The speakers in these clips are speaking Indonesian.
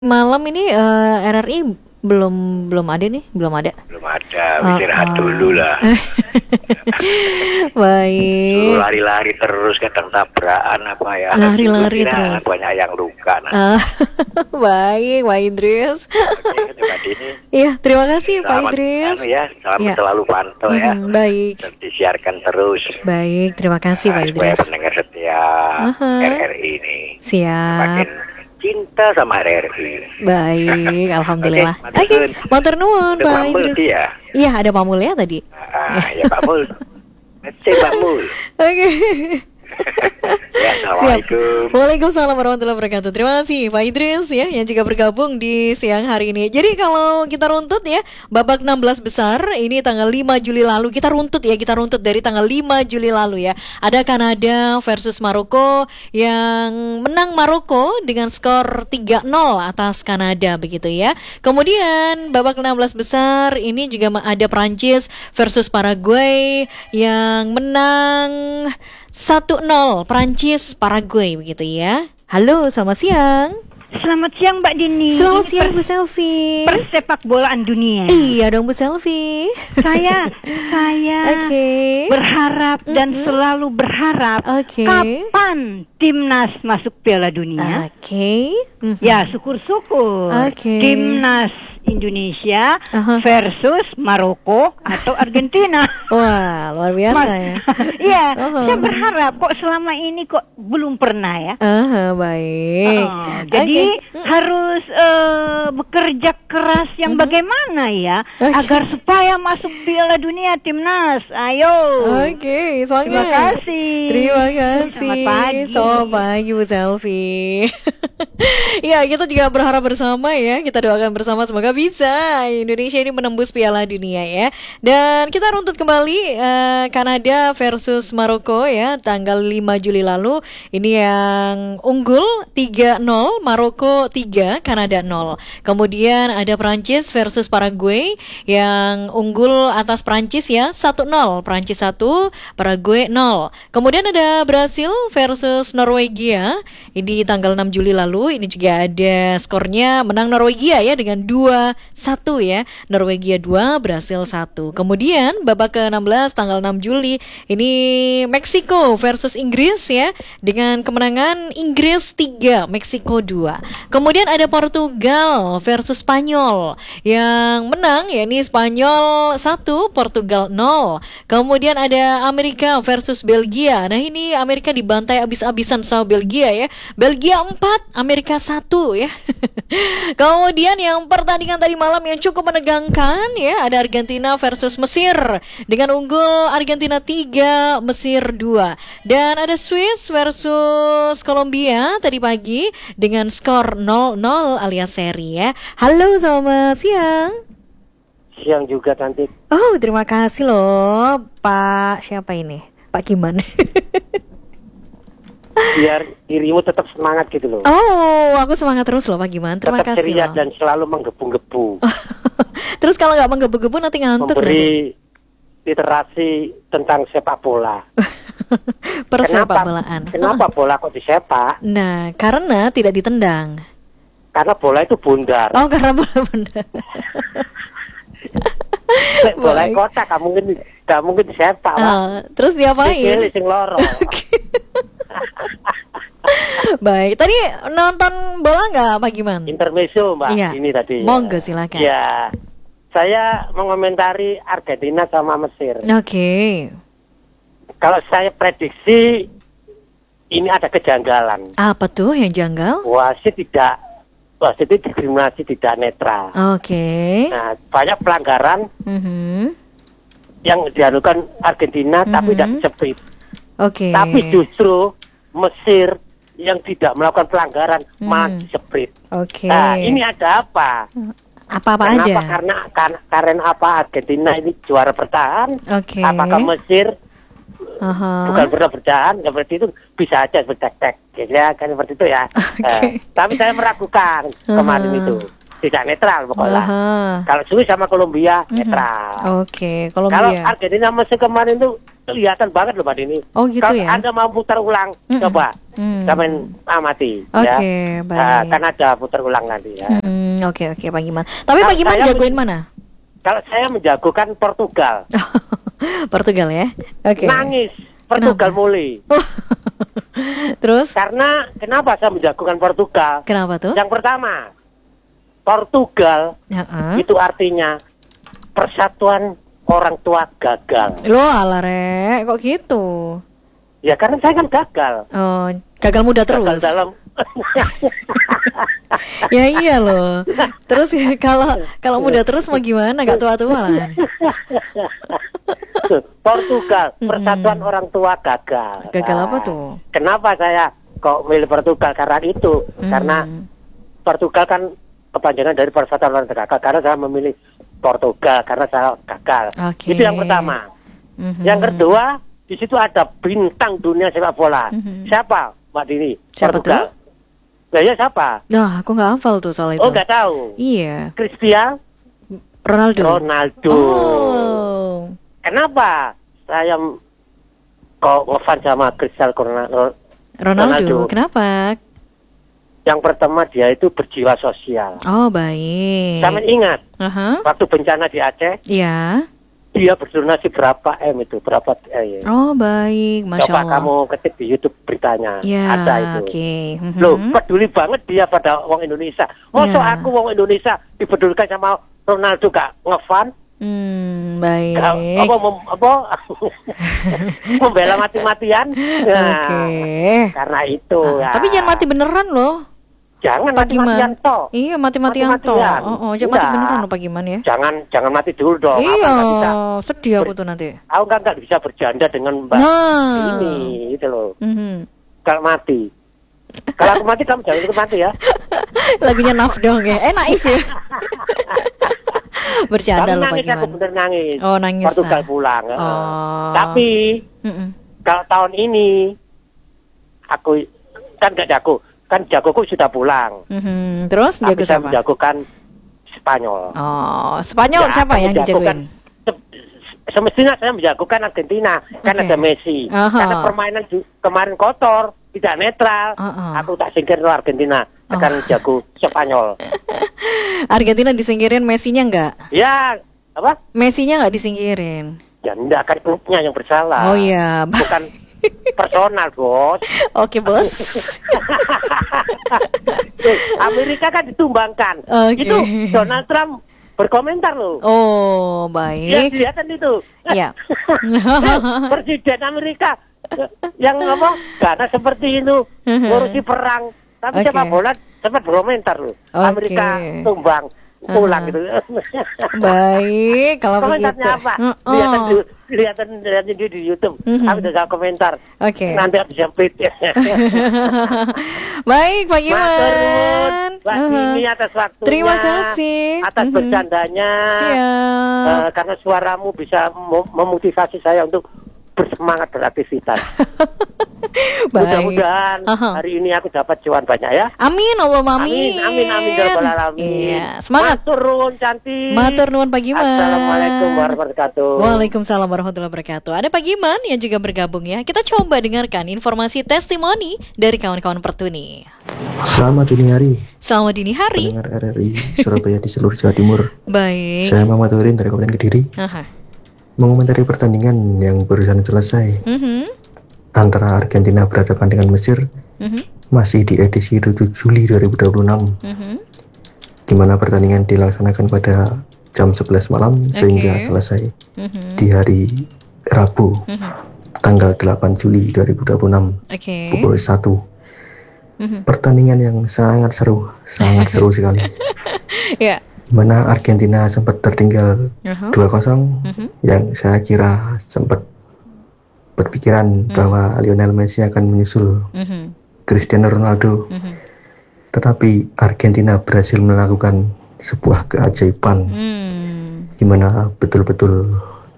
Malam ini RRI belum belum ada nih, belum ada. Belum ada, istirahat dulu lah. Suruh Baik. lari-lari terus, kadang tabrakan apa ya. Lari-lari Kira-kira terus. banyak yang luka. Baik, Pak Idris. Oke, Mbak Dini, Iya, terima kasih Pak selamat Idris. salam Ya. selalu pantau ya. Baik. Dan disiarkan terus. Baik, terima kasih Pak Supaya Idris. pendengar setia RRI ini Siap. makin cinta sama RRI. Baik, alhamdulillah. Oke, matur nuwun. matur nuwun Ada Pak Pak Mul Idris. ya? Iya, ada Pak Mul ya tadi. Ya Pak Mul. Cek Pak Mul. Oke. Ya, Assalamualaikum. Waalaikumsalam warahmatullahi wabarakatuh. Terima kasih Pak Idris ya yang juga bergabung di siang hari ini. Jadi kalau kita runtut ya, babak 16 besar ini tanggal 5 Juli lalu kita runtut dari tanggal 5 Juli lalu ya. Ada Kanada versus Maroko yang menang Maroko dengan skor 3-0 atas Kanada begitu ya. Kemudian babak 16 besar ini juga ada Prancis versus Paraguay yang menang 1-0 Prancis Paraguay begitu ya. Halo, selamat siang. Selamat siang Mbak Dini. Selamat Ini siang Bu Selvi. persepak bolaan dunia. Iya dong Bu Selvi. Saya Oke. berharap dan selalu berharap Oke. kapan timnas masuk Piala Dunia. Oke. Ya, syukur-syukur. Oke. Timnas Indonesia Aha. versus Maroko atau Argentina. Wah, luar biasa ya. Iya, Aha. saya berharap kok selama ini kok belum pernah ya. Baik. Jadi Oke. harus bekerja keras yang bagaimana ya Oke. agar supaya masuk Piala Dunia timnas. Ayo. Oke, semangat. Terima kasih. Terima kasih. Selamat pagi. Selamat pagi Bu Selvi. Ya, kita juga berharap bersama ya. Kita doakan bersama semoga bisa Indonesia ini menembus Piala Dunia ya. Dan kita runtut kembali Kanada versus Maroko ya, tanggal 5 Juli lalu. Ini yang unggul 3-0, Maroko 3, Kanada 0. Kemudian ada Prancis versus Paraguay yang unggul atas Prancis ya, 1-0, Prancis 1, Paraguay 0. Kemudian ada Brasil versus Norwegia. Ini tanggal 6 Juli lalu. Ini juga ada skornya menang Norwegia ya dengan 2-1 ya. Norwegia 2, Brasil 1. Kemudian babak ke-16 tanggal 6 Juli ini Meksiko versus Inggris ya dengan kemenangan Inggris 3, Meksiko 2. Kemudian ada Portugal versus Spanyol yang menang ya, ini Spanyol 1, Portugal 0. Kemudian ada Amerika versus Belgia. Nah, ini Amerika dibantai abis-abisan sama Belgia ya. Belgia 4, Amerika 1 ya. Kemudian yang pertandingan tadi malam yang cukup menegangkan ya, ada Argentina versus Mesir dengan unggul Argentina 3, Mesir 2. Dan ada Swiss versus Kolombia tadi pagi dengan skor 0-0 alias seri ya. Halo, selamat siang. Siang juga cantik. Oh, terima kasih loh Pak, siapa ini? Pak Kiman. Biar dirimu tetap semangat gitu loh. Oh, aku semangat terus loh Pak Giman. Terima Tetap kasih ceria loh. dan selalu menggebu-gebu. Terus kalau nggak menggebu-gebu nanti ngantuk nanti. Memberi literasi tentang sepak bola. Persepak bolaan. Kenapa bola kok disepak? Nah, karena tidak ditendang. Karena bola itu bundar. Oh, karena bola benar. Bola baik. kotak gak mungkin disepak. Terus diapain? Sikil sing loro. Baik, tadi nonton bola nggak Pak Giman? Intermezzo Mbak Iya. ini tadi. Monggo silakan. Ya. Saya mengomentari Argentina sama Mesir. Oke. Kalau saya prediksi ini ada kejanggalan. Apa tuh yang janggal? Wasit itu diskriminasi, tidak netral. Oke. Nah, banyak pelanggaran Mhm. yang dilakukan Argentina tapi tidak disebut. Oke. Tapi justru Mesir yang tidak melakukan pelanggaran malah disebut. Oke. Nah, ini ada apa? Apa-apa Kenapa? ada? Karena apa? Argentina ini juara bertahan. Oke. Apakah Mesir Aha. bukan pernah bertahan? Seperti itu bisa aja bertek-tek. Ya, kan seperti itu ya. Oke. Tapi saya meragukan kemarin itu. Tidak netral pokoknya. Aha. Kalau Swiss sama Kolombia netral. Oke, Kalau Kolombia. Argentina Mesir kemarin itu kelihatan banget loh Mbak Dini. Oh gitu Kalau ya. Anda mau putar ulang, coba kalian amati Oke, ya. baik. Kan ada putar ulang nanti ya. Oke Pak Giman. Tapi Pak Kalau Giman saya jagoin mana? Kalau saya menjagokan Portugal, Portugal ya. Oke. nangis Portugal Kenapa? mulai. Terus? Karena kenapa saya menjagokan Portugal? Kenapa tuh? Yang pertama, Portugal itu artinya persatuan orang tua gagal. Loh ala Rek, kok gitu? Ya karena saya kan gagal. Oh, gagal muda terus. Gagal dalam Ya iya loh. Terus kalau muda terus mau gimana? Gak tua-tua lah. Portugal, persatuan orang tua gagal. Gagal apa tuh? Kenapa saya kok milih Portugal? Karena itu, karena Portugal kan kepanjangan dari persatuan orang tua gagal. Karena saya memilih Portugal karena saya gagal. Oke. Itu yang pertama. Yang kedua, di situ ada bintang dunia sepak bola. Siapa, Mbak Dini? Siapa Portugal. tuh? Ya siapa? Nah, aku nggak hafal tuh soal itu. Oh, nggak tahu. Iya. Cristiano Ronaldo. Ronaldo. Oh. Kenapa saya kok ngefans sama Cristiano Ronaldo. Kenapa? Yang pertama dia itu berjiwa sosial. Oh, baik. Kami ingat waktu bencana di Aceh, Iya. dia berdonasi berapa M itu, berapa ya. Oh, baik. Masya Coba Allah. kamu ketik di YouTube beritanya, Ya, ada itu. oke. Loh, peduli banget dia pada wong Indonesia. Masa Ya. aku wong Indonesia dipedulikan sama Ronaldo gak ngefan? Baik. Membela mati-matian. Nah, Oke. karena itu ya. Tapi jangan mati beneran loh. Jangan Pak mati-matian Giman. toh. Iya, mati-matian toh. Mati-matian. Jangan mati Iya. beneran loh Pak Giman ya. Jangan mati dulu dong. Iya, Apa nggak bisa? sedih aku tuh nanti. Aku kan nggak bisa berjanda dengan Mbak Nah. ini, itu loh. Mhm. Kalau mati, kalau aku mati kamu jangan ikut mati ya. Lagunya Naf dong ya. Naif ya. Bercanda Tapi loh Pak nangis aku Giman. bener nangis. Oh, nangis. Portugal pulang. Oh. Tapi Mm-mm. kalau tahun ini aku kan nggak jago, kan jagoku sudah pulang. Terus jago Tapi saya siapa? menjagokan Spanyol. Oh, Spanyol Ya, siapa aku yang menjagokan- dijagoin? Semestinya saya menjagokan Argentina, kan Oke. ada Messi. Aha. Karena permainan kemarin kotor, tidak netral. Aku tak singkir Argentina, akan jago Spanyol. Argentina disingkirin, Messi-nya enggak? Ya, apa? Messi-nya enggak disingkirin. Ya enggak, kan klubnya yang bersalah. Oh iya. Bukan personal, bos. Oke, Bos. Amerika kan ditumbangkan. Oke. Itu Donald Trump berkomentar loh. Oh, Ya, baik. kelihatan itu. Iya. Presiden Amerika yang ngomong karena seperti itu ngurusi perang. Tapi Oke. sepak bola sempat berkomentar loh. Oke. Amerika tumbang pulang gitu. Baik, kalau begitu. Komentarnya apa? Kelihatan di YouTube. Aku udah komentar. Oke. Nanti aku jemput. Baik, Pak Matur nuwun, Giman. Mbak Dini atas waktunya. Terima kasih. Atas bercandanya. Siap. Karena suaramu bisa memotivasi saya untuk bersemangat beraktivitas. Baik. Mudah-mudahan hari ini aku dapat cuan banyak ya. Amin, Allahumma amin. Amin ya rabbal alamin. Iya, semangat. Matur nuwun cantik. Matur nuwun Pak Giman. Assalamualaikum warahmatullahi wabarakatuh. Waalaikumsalam warahmatullahi wabarakatuh. Ada Pak Giman yang juga bergabung ya. Kita coba dengarkan informasi testimoni dari kawan-kawan Pertuni. Selamat dini hari. Selamat dini hari. Pendengar RRI Surabaya di seluruh Jawa Timur. Baik. Saya Muhammad Hurin dari Kabupaten Kediri. Mengomentari pertandingan yang barusan selesai antara Argentina berhadapan dengan Mesir, masih di edisi 7 Juli 2026, di mana pertandingan dilaksanakan pada jam 11 malam sehingga selesai di hari Rabu, tanggal 8 Juli 2026 pukul 1. Pertandingan yang sangat seru sekali. Ya. Di mana Argentina sempat tertinggal 2-0, yang saya kira sempat berpikiran bahwa Lionel Messi akan menyusul Cristiano Ronaldo. Tetapi Argentina berhasil melakukan sebuah keajaiban, di mana betul-betul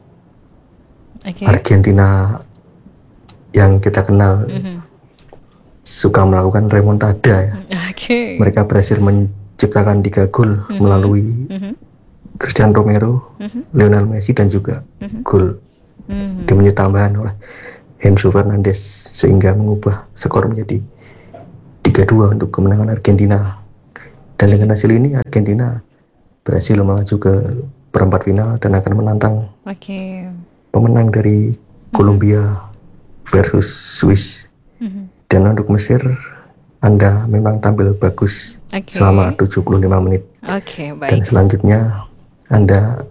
Argentina yang kita kenal suka melakukan remontada ya. Mereka berhasil menciptakan 3 gol melalui Cristiano Romero, Lionel Messi dan juga gol Dimenit tambahan oleh Enzo Fernandez sehingga mengubah skor menjadi 3-2 untuk kemenangan Argentina. Dan dengan hasil ini Argentina berhasil melaju ke perempat final dan akan menantang pemenang dari Kolombia versus Swiss. Dan untuk Mesir, Anda memang tampil bagus selama 75 menit. Baik. Dan selanjutnya Anda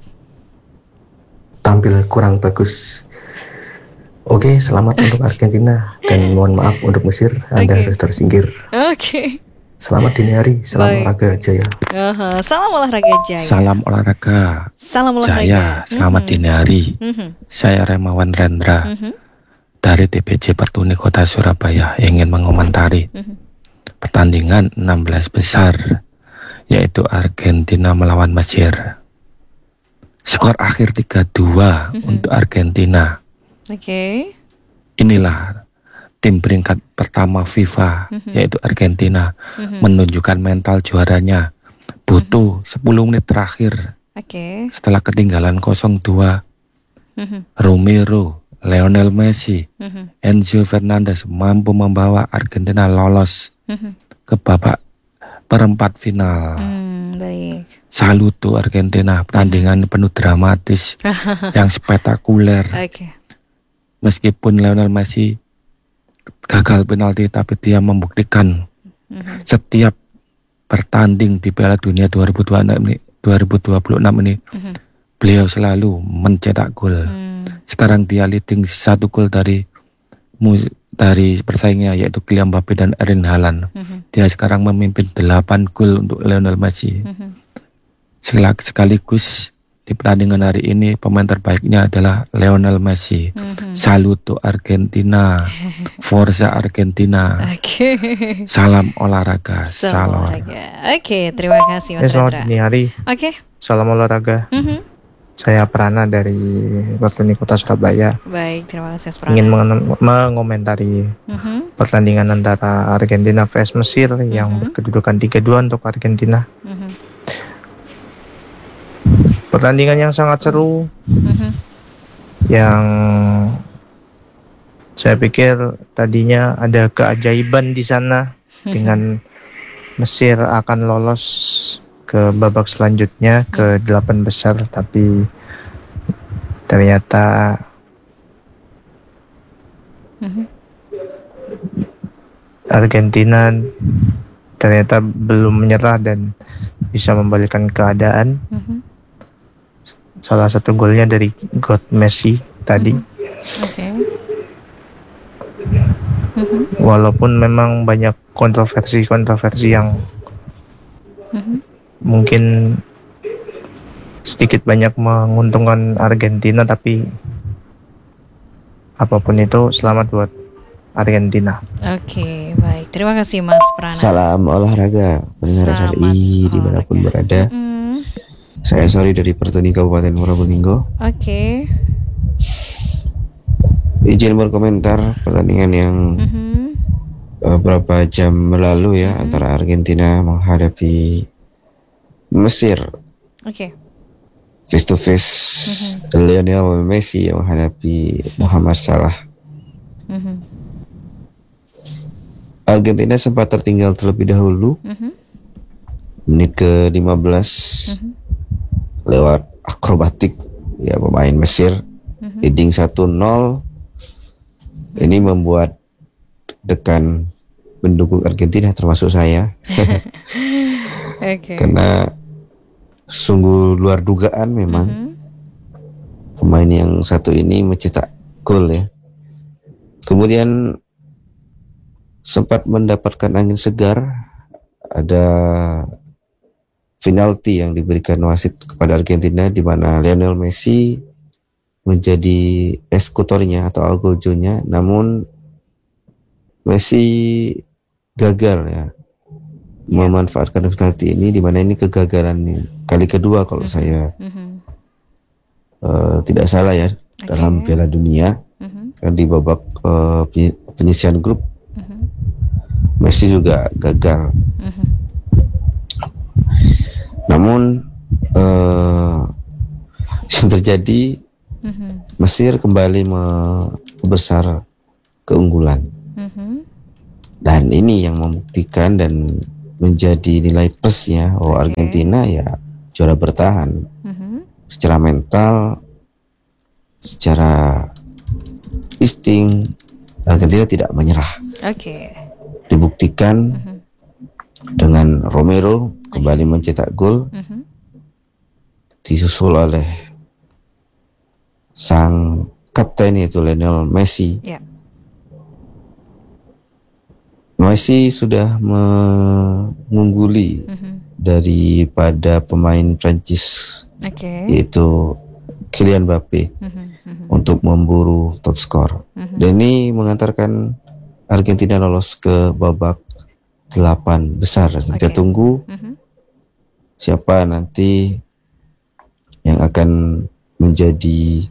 tampil kurang bagus. Oke, selamat untuk Argentina dan mohon maaf untuk Mesir, Anda harus tersingkir. Selamat dini hari, salam olahraga jaya. Salam olahraga jaya. Salam olahraga. Salam olahraga jaya. Selamat dini hari. Saya Remawan Rendra dari TPJ Pertuni Kota Surabaya ingin mengomentari pertandingan 16 besar yaitu Argentina melawan Mesir. Skor akhir 3-2 untuk Argentina. Inilah tim peringkat pertama FIFA yaitu Argentina menunjukkan mental juaranya butuh 10 menit terakhir setelah ketinggalan 0-2. Romero, Lionel Messi, Enzo Fernandez mampu membawa Argentina lolos ke babak perempat final. Baik. Saludo Argentina, pertandingan penuh dramatis yang spektakuler. Meskipun Lionel Messi gagal penalti, tapi dia membuktikan setiap bertanding di Piala Dunia 2026 ini beliau selalu mencetak gol. Sekarang dia leading 1 gol dari persaingnya yaitu Kylian Mbappe dan Erling Haaland. Dia sekarang memimpin 8 gol untuk Lionel Messi. Sekaligus di pertandingan hari ini pemain terbaiknya adalah Lionel Messi. Saludo Argentina, Forza Argentina. Salam olahraga. Salam olahraga. Terima kasih Mas Rendra. Selamat dini hari. Salam olahraga. Saya Prana dari Pertuni Kota Surabaya. Baik, terima kasih Mas Prana. Ingin mengomentari pertandingan antara Argentina vs Mesir yang berkedudukan 3-2 untuk Argentina. Pertandingan yang sangat seru, yang saya pikir tadinya ada keajaiban di sana dengan Mesir akan lolos ke babak selanjutnya ke 8 besar, tapi ternyata Argentina ternyata belum menyerah dan bisa membalikkan keadaan. Salah satu golnya dari God Messi tadi. Walaupun memang banyak kontroversi yang mungkin sedikit banyak menguntungkan Argentina, tapi apapun itu selamat buat Argentina. Baik, terima kasih Mas Prana. Salam olahraga pendengar RRI dimanapun berada. Saya Sori dari Pertuni Kabupaten Probolinggo. Izin berkomentar pertandingan yang beberapa jam lalu ya antara Argentina menghadapi Mesir. Face to face Lionel Messi yang menghadapi Muhammad Salah. Argentina sempat tertinggal terlebih dahulu. Menit ke-15 lewat akrobatik ya pemain Mesir leading 1-0. Ini membuat dekan pendukung Argentina termasuk saya. Karena sungguh luar dugaan memang pemain yang satu ini mencetak gol ya. Kemudian sempat mendapatkan angin segar, ada penalti yang diberikan wasit kepada Argentina di mana Lionel Messi menjadi eksekutornya atau algojonya, namun Messi gagal ya memanfaatkan penalti ini, di mana ini kegagalan kali kedua kalau saya tidak salah ya dalam Piala Dunia. Karena di babak penyisihan grup Messi juga gagal. Namun yang terjadi Mesir kembali membesar keunggulan. Dan ini yang membuktikan dan menjadi nilai plusnya Argentina ya juara bertahan. Secara mental, secara insting, Argentina tidak menyerah. Dibuktikan dengan Romero kembali mencetak gol, disusul oleh sang kapten yaitu Lionel Messi. Messi sudah mengungguli daripada pemain Prancis yaitu Kylian Mbappe untuk memburu top skor. Dan ini mengantarkan Argentina lolos ke babak 8 besar. Kita tunggu siapa nanti yang akan menjadi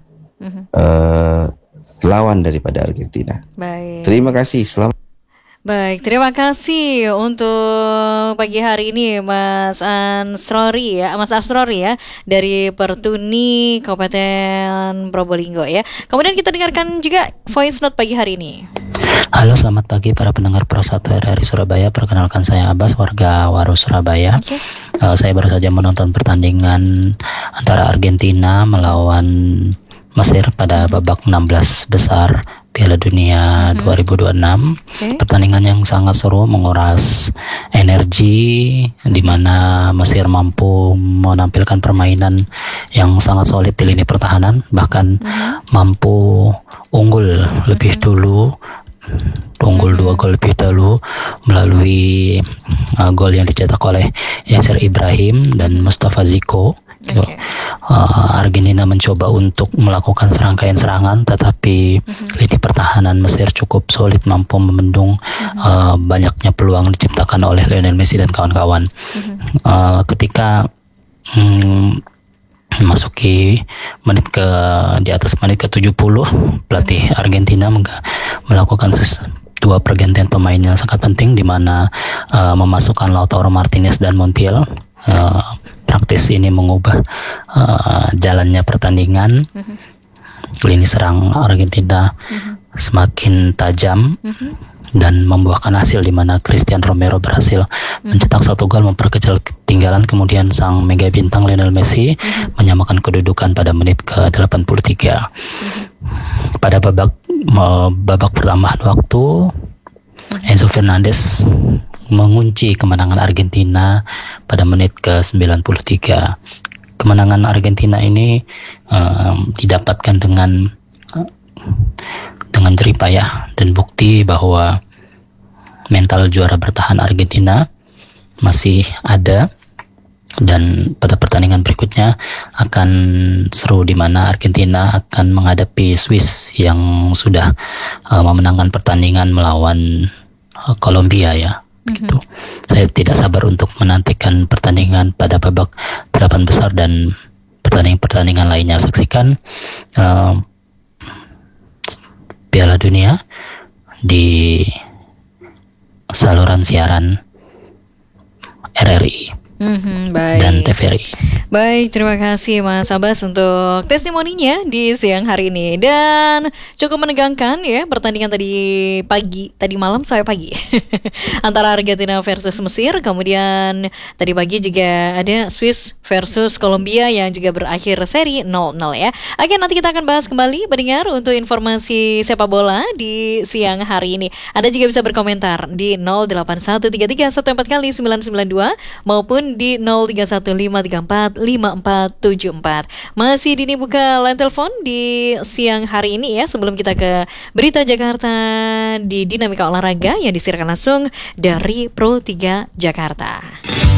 lawan daripada Argentina. Terima kasih. Selamat. Baik, terima kasih untuk pagi hari ini Mas Asrori ya dari Pertuni Kabupaten Probolinggo ya. Kemudian kita dengarkan juga voice note pagi hari ini. Halo, selamat pagi para pendengar Pro 1 RRI Surabaya. Perkenalkan saya Abbas, warga Waru Surabaya. Saya baru saja menonton pertandingan antara Argentina melawan Mesir pada babak 16 besar Piala Dunia 2026. Pertandingan yang sangat seru, menguras energi, di mana Mesir mampu menampilkan permainan yang sangat solid di lini pertahanan, bahkan mampu unggul lebih dulu, unggul 2 gol lebih dulu melalui gol yang dicetak oleh Yasser Ibrahim dan Mustafa Ziko. Argentina mencoba untuk melakukan serangkaian serangan, tetapi lini pertahanan Mesir cukup solid, mampu membendung banyaknya peluang diciptakan oleh Lionel Messi dan kawan-kawan. Ketika memasuki di atas menit ke-70, pelatih Argentina melakukan dua pergantian pemain yang sangat penting, di mana memasukkan Lautaro Martinez dan Montiel. Praktis ini mengubah jalannya pertandingan. Lini serang Argentina semakin tajam dan membuahkan hasil, di mana Christian Romero berhasil mencetak 1 gol memperkecil ketinggalan. Kemudian sang mega bintang Lionel Messi menyamakan kedudukan pada menit ke-83. Pada babak pertambahan waktu, Enzo Fernandez mengunci kemenangan Argentina pada menit ke-93. Kemenangan Argentina ini didapatkan dengan jeripayah dan bukti bahwa mental juara bertahan Argentina masih ada, dan pada pertandingan berikutnya akan seru, di mana Argentina akan menghadapi Swiss yang sudah memenangkan pertandingan melawan Kolombia ya. Begitu. Saya tidak sabar untuk menantikan pertandingan pada babak 8 besar dan pertandingan lainnya. Saksikan Piala Dunia di saluran siaran RRI dan TVRI. Baik, terima kasih Mas Abbas untuk testimoninya di siang hari ini. Dan cukup menegangkan ya pertandingan tadi malam sampai pagi antara Argentina versus Mesir. Kemudian tadi pagi juga ada Swiss versus Kolombia yang juga berakhir seri 0-0 ya. Oke, nanti kita akan bahas kembali pendengar untuk informasi sepak bola di siang hari ini. Anda juga bisa berkomentar di 081331459992 maupun di 0315345474. Masih Dini buka line telepon di siang hari ini ya, sebelum kita ke berita Jakarta di Dinamika Olahraga yang disiarkan langsung dari Pro 3 Jakarta.